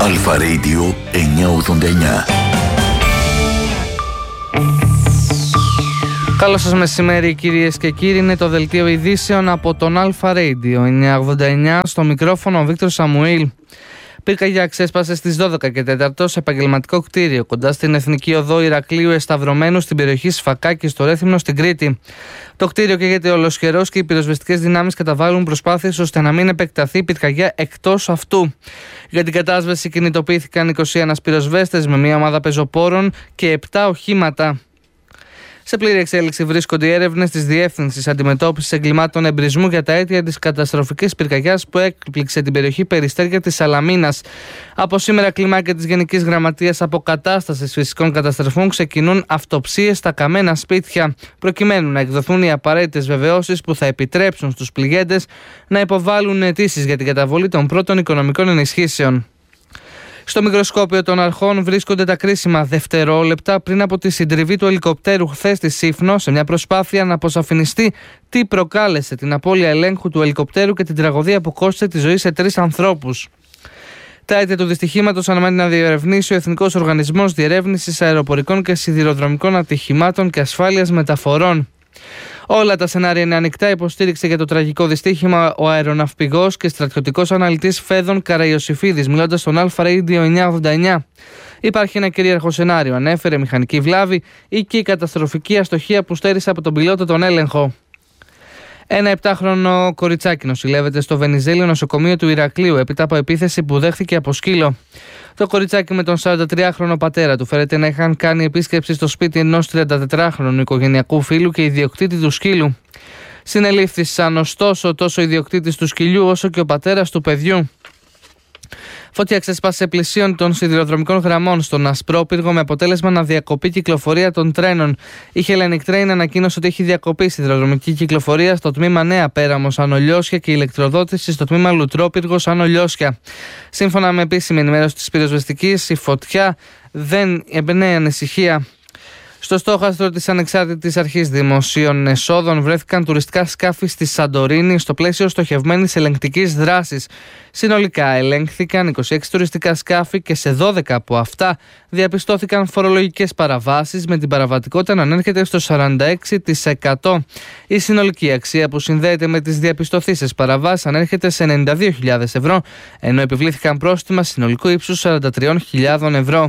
Αλφα Radio 989. Καλό σας μεσημέρι κυρίες και κύριοι, είναι το δελτίο ειδήσεων από τον Αλφα Radio 989, στο μικρόφωνο ο Βίκτορ Σαμουήλ. Πυρκαγιά ξέσπασε στις 12 και 4 σε επαγγελματικό κτίριο κοντά στην Εθνική Οδό Ηρακλείου Εσταυρωμένου στην περιοχή Σφακάκη στο Ρέθυμνο στην Κρήτη. Το κτίριο καίγεται ολοσχερός και οι πυροσβεστικές δυνάμεις καταβάλουν προσπάθειες ώστε να μην επεκταθεί η πυρκαγιά εκτός αυτού. Για την κατάσβεση κινητοποιήθηκαν 21 πυροσβέστες με μια ομάδα πεζοπόρων και 7 οχήματα. Σε πλήρη εξέλιξη βρίσκονται οι έρευνες της Διεύθυνσης Αντιμετώπισης Εγκλημάτων Εμπρισμού για τα αίτια της καταστροφικής πυρκαγιάς που έκπληξε την περιοχή Περιστέρια της Σαλαμίνας. Από σήμερα, κλιμάκια της Γενικής Γραμματείας Αποκατάστασης Φυσικών Καταστροφών ξεκινούν αυτοψίες στα καμένα σπίτια, προκειμένου να εκδοθούν οι απαραίτητες βεβαιώσεις που θα επιτρέψουν στους πληγέντες να υποβάλουν αιτήσεις για την καταβολή των πρώτων οικονομικών ενισχύσεων. Στο μικροσκόπιο των αρχών βρίσκονται τα κρίσιμα δευτερόλεπτα πριν από τη συντριβή του ελικοπτέρου χθες στη Σύφνο, σε μια προσπάθεια να αποσαφινιστεί τι προκάλεσε την απώλεια ελέγχου του ελικοπτέρου και την τραγωδία που κόστησε τη ζωή σε 3 ανθρώπους. Τα αίτια του δυστυχήματος αναμένει να διερευνήσει ο Εθνικός Οργανισμός Διερεύνησης Αεροπορικών και Σιδηροδρομικών Ατυχημάτων και Ασφάλειας Μεταφορών. Όλα τα σενάρια είναι ανοιχτά, υποστήριξε για το τραγικό δυστύχημα ο αεροναυπηγός και στρατιωτικός αναλυτής Φέδων Καραϊωσιφίδης, μιλώντας στον Αλφα Radio 989. Υπάρχει ένα κυρίαρχο σενάριο, ανέφερε, μηχανική βλάβη ή και η καταστροφική αστοχία που στέρισε από τον πιλότο τον έλεγχο. Ένα 7χρονο κοριτσάκι νοσηλεύεται στο Βενιζέλιο νοσοκομείο του Ηρακλείου έπειτα από επίθεση που δέχθηκε από σκύλο. Το κοριτσάκι με τον 43χρονο πατέρα του φέρεται να είχαν κάνει επίσκεψη στο σπίτι ενός 34χρονου οικογενειακού φίλου και ιδιοκτήτη του σκύλου. Συνελήφθησαν ωστόσο τόσο ο ιδιοκτήτης του σκυλιού όσο και ο πατέρας του παιδιού. Φωτιά ξέσπασε πλησίων των σιδηροδρομικών γραμμών στον Ασπρόπυργο με αποτέλεσμα να διακοπεί κυκλοφορία των τρένων. Η Hellenic Train ανακοίνωσε ότι έχει διακοπεί σιδηροδρομική κυκλοφορία στο τμήμα Νέα Πέραμος Άνω Λιώσια και ηλεκτροδότηση στο τμήμα Λουτρόπυργος Άνω Λιώσια. Σύμφωνα με επίσημη ενημέρωση της πυροσβεστικής, η φωτιά δεν εμπνέει ανησυχία. Στο στόχαστρο της Ανεξάρτητης Αρχής Δημοσίων Εσόδων βρέθηκαν τουριστικά σκάφη στη Σαντορίνη στο πλαίσιο στοχευμένης ελεγκτικής δράσης. Συνολικά ελέγχθηκαν 26 τουριστικά σκάφη και σε 12 από αυτά διαπιστώθηκαν φορολογικές παραβάσεις με την παραβατικότητα να ανέρχεται στο 46%. Η συνολική αξία που συνδέεται με τις διαπιστωθήσεις παραβάσεις ανέρχεται σε 92.000 ευρώ, ενώ επιβλήθηκαν πρόστιμα συνολικού ύψους 43.000 ευρώ.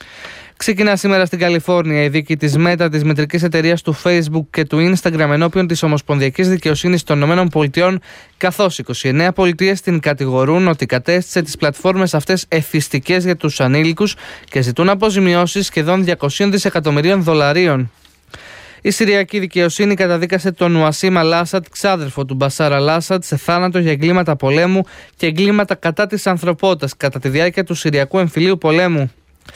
Ξεκινά σήμερα στην Καλιφόρνια η δίκη της Meta, της μητρικής εταιρείας του Facebook και του Instagram ενώπιον της Ομοσπονδιακής Δικαιοσύνης των ΗΠΑ, καθώς 29 πολιτείες την κατηγορούν ότι κατέστησε τις πλατφόρμες αυτές εθιστικές για τους ανήλικους και ζητούν αποζημιώσεις σχεδόν $200 δισεκατομμυρίων. Η Συριακή δικαιοσύνη καταδίκασε τον Ουασίμ Αλ-Άσαντ, ξάδερφο του Μπασάρ Αλ-Άσαντ, σε θάνατο για εγκλήματα πολέμου και εγκλήματα κατά της ανθρωπότητας κατά τη διάρκεια του Συριακού εμφυλίου πολέμου.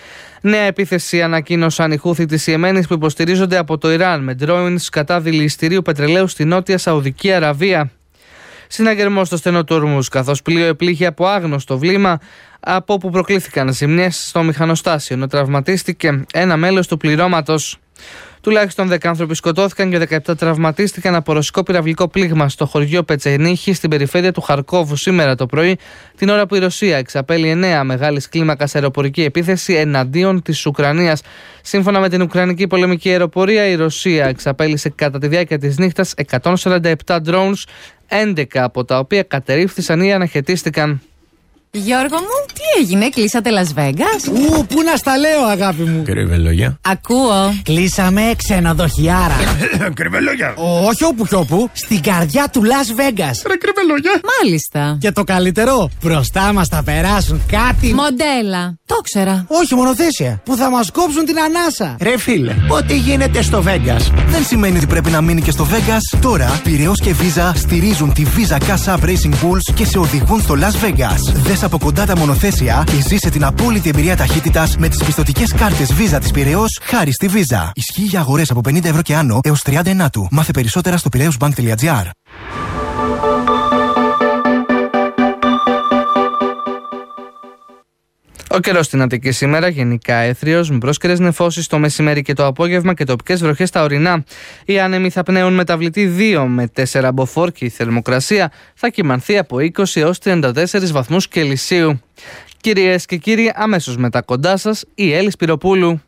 Νέα επίθεση ανακοίνωσαν οι Χούθι της Ιεμένης που υποστηρίζονται από το Ιράν με drones κατά δηληστηρίου πετρελαίου στη Νότια Σαουδική Αραβία. Συναγερμός στο στενό του Ορμούζ, καθώς πλοίο επλήγει από άγνωστο βλήμα, από όπου προκλήθηκαν ζημιές στο μηχανοστάσιο, ενώ τραυματίστηκε ένα μέλος του πληρώματος. Τουλάχιστον 10 άνθρωποι σκοτώθηκαν και 17 τραυματίστηκαν από ρωσικό πυραυλικό πλήγμα στο χωριό Πετσενίχη στην περιφέρεια του Χαρκόβου σήμερα το πρωί, την ώρα που η Ρωσία εξαπέλει 9 μεγάλης κλίμακας αεροπορική επίθεση εναντίον της Ουκρανίας. Σύμφωνα με την Ουκρανική πολεμική αεροπορία, η Ρωσία εξαπέλυσε κατά τη διάρκεια της νύχτας 147 drones, 11 από τα οποία κατερρίφθησαν ή αναχαιτίστηκαν. Γιώργο μου, τι έγινε, κλείσατε Las Vegas? Πού να στα λέω, αγάπη μου. Κρυβελόγια. Ακούω. Κλείσαμε ξενοδοχιάρα. Κρυβελόγια. Όχι όπου κι όπου, στην καρδιά του Las Vegas. Ρε κρυβελόγια. Μάλιστα. Και το καλύτερο, μπροστά μας θα περάσουν κάτι. Μοντέλα. Το ξέρα. Όχι, μονοθέσια. Που θα μας κόψουν την ανάσα. Ρε φίλε, ό,τι γίνεται στο Vegas δεν σημαίνει ότι πρέπει να μείνει και στο Vegas. Τώρα, Πειραιώς και Visa στηρίζουν τη Visa Cash App Racing Bulls και σε οδηγούν στο Las Vegas. Δες από κοντά τα μονοθέσια και ζήσε την απόλυτη εμπειρία ταχύτητας με τις πιστωτικές κάρτες Visa της Πειραιώς χάρη στη Visa. Ισχύει για αγορές από 50 ευρώ και άνω έως 30 του. Μάθε περισσότερα στο piraeusbank.gr. Ο καιρός στην Αττική σήμερα γενικά έθριος, με πρόσκαιρες νεφώσεις το μεσημέρι και το απόγευμα και τοπικές βροχές στα ορεινά. Οι άνεμοι θα πνέουν μεταβλητή 2 με 4 μποφόρ και η θερμοκρασία θα κυμανθεί από 20 έως 34 βαθμούς Κελσίου. Κυρίες και κύριοι, αμέσως μετά κοντά σας η Έλλη Σπυροπούλου.